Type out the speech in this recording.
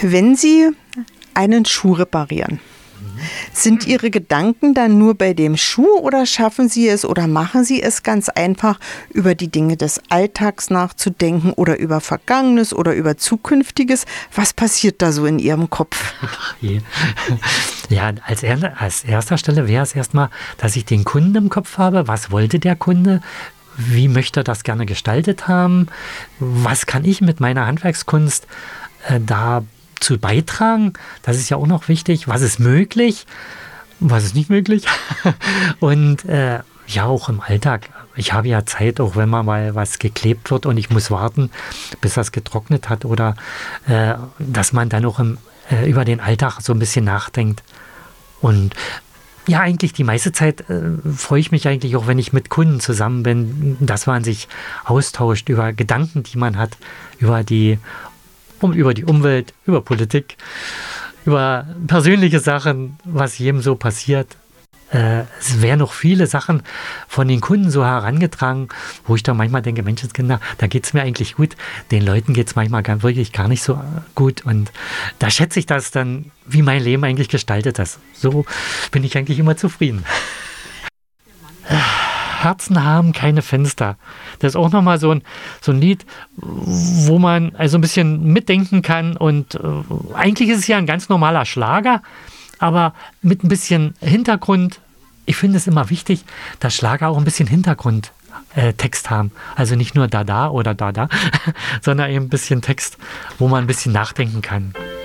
Wenn Sie einen Schuh reparieren, sind Ihre Gedanken dann nur bei dem Schuh oder schaffen Sie es oder machen Sie es ganz einfach, über die Dinge des Alltags nachzudenken oder über Vergangenes oder über Zukünftiges? Was passiert da so in Ihrem Kopf? Ja, als erster Stelle wäre es erstmal, dass ich den Kunden im Kopf habe. Was wollte der Kunde? Wie möchte er das gerne gestaltet haben? Was kann ich mit meiner Handwerkskunst dazu beitragen? Das ist ja auch noch wichtig. Was ist möglich? Was ist nicht möglich? Und ja, auch im Alltag. Ich habe ja Zeit, auch wenn mal was geklebt wird und ich muss warten, bis das getrocknet hat oder dass man dann auch über den Alltag so ein bisschen nachdenkt. Und ja, eigentlich die meiste Zeit freue ich mich eigentlich auch, wenn ich mit Kunden zusammen bin, dass man sich austauscht über Gedanken, die man hat, über die Umwelt, über Politik, über persönliche Sachen, was jedem so passiert. Es werden noch viele Sachen von den Kunden so herangetragen, wo ich dann manchmal denke, Menschenskinder, da geht es mir eigentlich gut. Den Leuten geht es manchmal wirklich gar nicht so gut. Und da schätze ich das dann, wie mein Leben eigentlich gestaltet ist. So bin ich eigentlich immer zufrieden. Herzen haben keine Fenster. Das ist auch nochmal so ein Lied, wo man also ein bisschen mitdenken kann. Und eigentlich ist es ja ein ganz normaler Schlager, aber mit ein bisschen Hintergrund. Ich finde es immer wichtig, dass Schlager auch ein bisschen Hintergrundtext haben. Also nicht nur da oder da, sondern eben ein bisschen Text, wo man ein bisschen nachdenken kann.